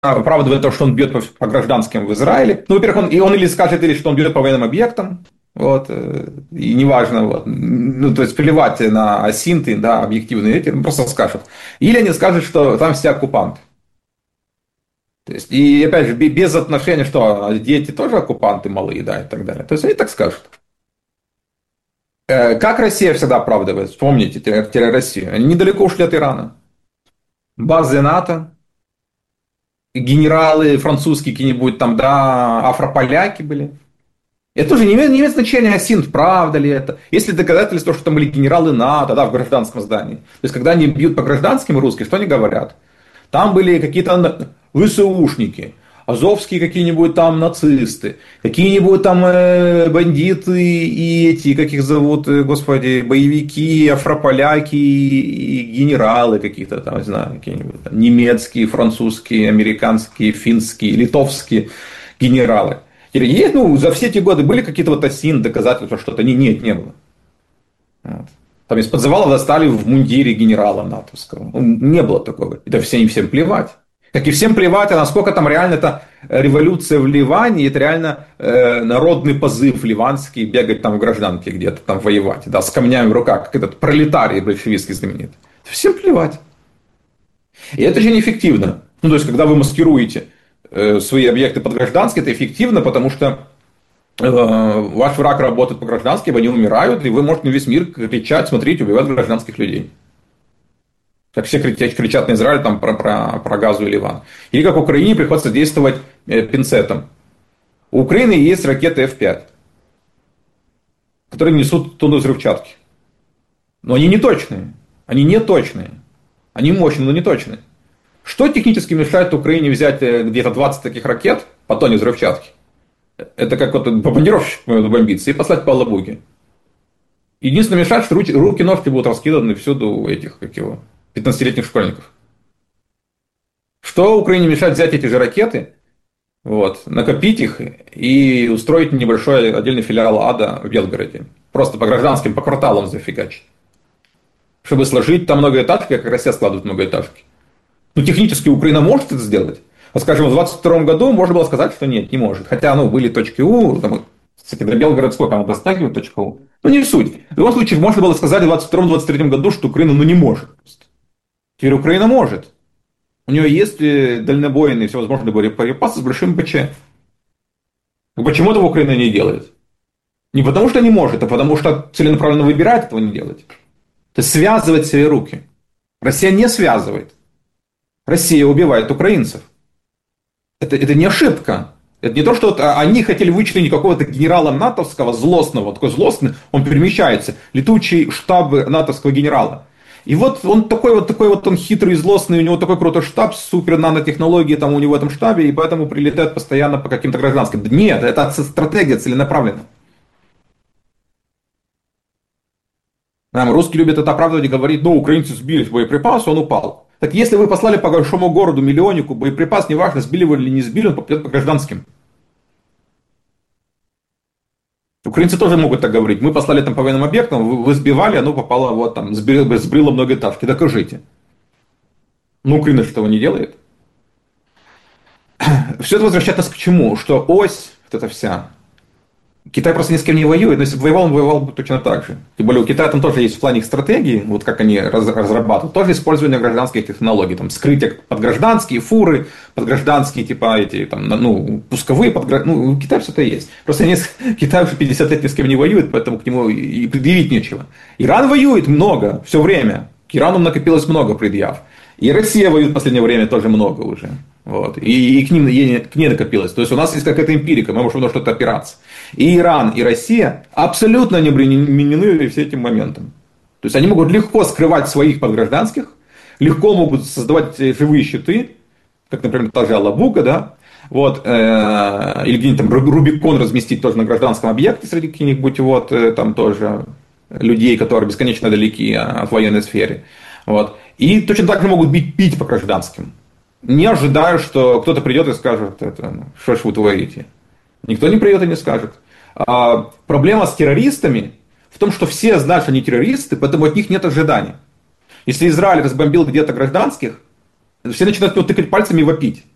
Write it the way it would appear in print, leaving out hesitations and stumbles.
оправдывает то, что он бьет по гражданским в Израиле. Ну, во-первых, он или скажет, или что он бьет по военным объектам, вот, и неважно, вот, ну, то есть плевать на асинты, да, объективные эти, он просто скажет. Или они скажут, что там все оккупанты. То есть, и опять же, без отношения, что дети тоже оккупанты малые, да, и так далее. То есть они так скажут. Как Россия всегда оправдывает, вспомните, Россию, они недалеко ушли от Ирана. Базы НАТО, генералы французские какие-нибудь там, да, афрополяки были. Это тоже не имеет значения, Асинт, правда ли это. Если доказательство, что там были генералы НАТО, да, в гражданском здании. То есть, когда они бьют по гражданским русским, что они говорят? Там были какие-то ВСУшники, азовские какие-нибудь там нацисты, какие-нибудь там бандиты и эти, как их зовут, господи, боевики, афрополяки и генералы какие-то там, не знаю, какие-нибудь там, немецкие, французские, американские, финские, литовские генералы. Есть, ну, за все эти годы были какие-то вот осин, доказательства, что-то? Нет, не было. Вот. Там из-под завала достали в мундире генерала натовского. Не было такого. Это всем плевать. Как и всем плевать, а насколько там реально это революция в Ливане, это реально народный позыв ливанский, бегать там в гражданке где-то там воевать, да, с камнями в руках, как этот пролетарий большевистский знаменитый. Всем плевать. И это же неэффективно. Ну, то есть, когда вы маскируете свои объекты под гражданские, это эффективно, потому что ваш враг работает по гражданским, они умирают, и вы можете на весь мир кричать, смотрите, убивают гражданских людей. Как все кричат на Израиль там, про Газу и Ливан. Или как Украине приходится действовать пинцетом. У Украины есть ракеты F-5, которые несут тонну взрывчатки. Но они не точные. Они не точные. Они мощные, но не точные. Что технически мешает Украине взять где-то 20 таких ракет по тонне взрывчатки? Это как вот бомбардировщик бомбиться и послать по Алабуге. Единственное мешает, что руки, ножки будут раскиданы всюду у этих, как его, 15-летних школьников. Что Украине мешает взять эти же ракеты, вот, накопить их и устроить небольшой отдельный филиал ада в Белгороде. Просто по гражданским, по кварталам зафигачить. Чтобы сложить там многоэтажки, как Россия складывает многоэтажки. Ну, технически Украина может это сделать. Вот, скажем, в 2022 году можно было сказать, что нет, не может. Хотя, ну, были точки У, там, кстати, до Белгорода сколько она достагивает точка У. Ну, не суть. В любом случае, можно было сказать в 2022-2023 году, что Украина, ну, не может. Теперь Украина может. У нее есть дальнобойные всевозможные боеприпасы с большим ПЧ. Почему этого Украина не делает? Не потому, что не может, а потому, что целенаправленно выбирает этого не делать. То есть, связывать свои руки. Россия не связывает. Россия убивает украинцев. Это не ошибка. Это не то, что вот они хотели вычленить какого-то генерала натовского, злостного, такой злостный, он перемещается, летучий штаб натовского генерала. И вот он такой вот он хитрый, злостный, у него такой крутой штаб, супер нанотехнологии там у него в этом штабе, и поэтому прилетает постоянно по каким-то гражданским. Нет, это стратегия целенаправленная. Русские любят это оправдывать и говорить, ну, украинцы сбили боеприпас, он упал. Так если вы послали по большому городу миллионнику боеприпас, неважно, сбили его или не сбили, он попадет по гражданским. Украинцы тоже могут так говорить. Мы послали там по военным объектам, вы сбивали, оно попало вот там, сбрило многоэтажки. Докажите. Но Украина же этого не делает. Все это возвращает нас к чему? Что ось, вот эта вся, Китай просто ни с кем не воюет, но если бы воевал, он воевал бы точно так же. Тем более у Китая там тоже есть в плане их стратегии, вот как они разрабатывают, тоже использование гражданских технологий, там скрытие под гражданские фуры, под гражданские типа эти, там, ну, пусковые, ну, у Китая все это есть. Просто Китай уже 50 лет ни с кем не воюет, поэтому к нему и предъявить нечего. Иран воюет много, все время. К Ирану накопилось много предъяв. И Россия воюет в последнее время тоже много уже. Вот. И к ней накопилось. То есть у нас есть какая-то эмпирика, мы можем на что-то опираться. И Иран, и Россия абсолютно не обременены всем этим моментом. То есть они могут легко скрывать своих подгражданских, легко могут создавать живые щиты, как, например, та же Алабуга, да, вот, или где-нибудь там Рубикон разместить тоже на гражданском объекте среди каких-нибудь вот, там тоже людей, которые бесконечно далеки от военной сферы. Вот. И точно так же могут бить по гражданским. Не ожидаю, что кто-то придет и скажет, что ж вы творите. Никто не придет и не скажет. Проблема с террористами в том, что все знают, что они террористы, поэтому от них нет ожиданий. Если Израиль разбомбил где-то гражданских, все начинают тыкать пальцами и вопить.